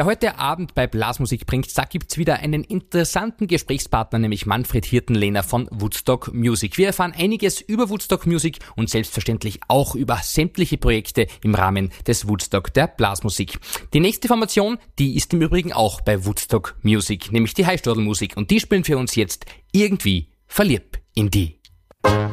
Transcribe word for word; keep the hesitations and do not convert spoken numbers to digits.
Ja, heute Abend bei Blasmusik bringt, da gibt's wieder einen interessanten Gesprächspartner, nämlich Manfred Hirtenlehner von Woodstock Music. Wir erfahren einiges über Woodstock Music und selbstverständlich auch über sämtliche Projekte im Rahmen des Woodstock der Blasmusik. Die nächste Formation, die ist im Übrigen auch bei Woodstock Music, nämlich die Heißstadelmusik. Und die spielen für uns jetzt irgendwie verliebt in die.